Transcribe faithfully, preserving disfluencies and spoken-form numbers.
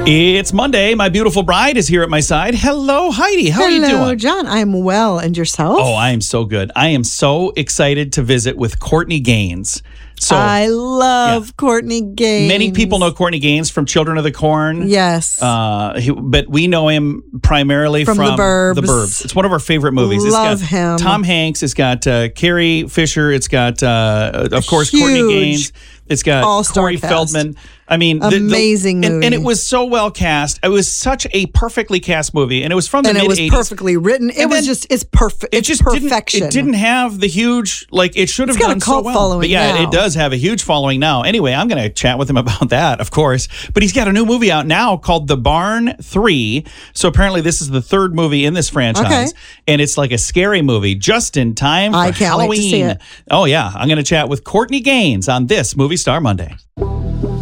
It's Monday. My beautiful bride is here at my side. Hello, Heidi. How Hello, are you doing? Hello, John. I'm well. And yourself? Oh, I am so good. I am so excited to visit with Courtney Gaines. So I love yeah. Courtney Gaines. Many people know Courtney Gaines from Children of the Corn. Yes. Uh, he, but we know him primarily from, From The Burbs. The Burbs. It's one of our favorite movies. Love it's got him. Tom Hanks. It's got uh, Carrie Fisher. It's got, uh, of course, Huge Courtney Gaines. It's got all-star Corey cast. Feldman. I mean, the- the- Amazing and, movie. and it was so well cast. It was such a perfectly cast movie, and it was from the and mid it was eighties. perfectly written. It And was then just, it's perfect. It It's just perfection. didn't. It didn't have the huge like it should have It's got a done so cult well. following But yeah, now. it does have a huge following now. Anyway, I'm going to chat with him about that, of course. But he's got a new movie out now called The Barn three. So apparently, this is the third movie in this franchise, Okay. and it's like a scary movie just in time for I can't wait Halloween. to see it. Oh yeah, I'm going to chat with Courtney Gaines on this Movie Star Monday.